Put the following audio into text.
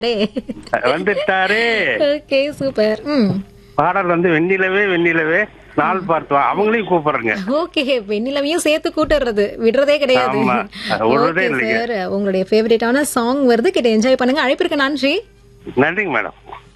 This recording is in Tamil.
வந்துட்டாரே. Okay super. பாடல் வந்து வெண்ணிலவே வெண்ணிலவே நாள் பார்த்து வா. அவங்களையும் கூப்பிடுறேங்க. ஓகே, வெண்ணிலவையும் சேர்த்து கூட்டுறது விடுறதே கிடையாது. ஆமா, விடுறதே இல்லைங்க. சார், உங்களுடைய ஃபேவரட்டான சாங் வருது, கேட்டு என்ஜாய் பண்ணுங்க. அழைப்பிற்கு நன்றி. நன்றிங்க மேடம்.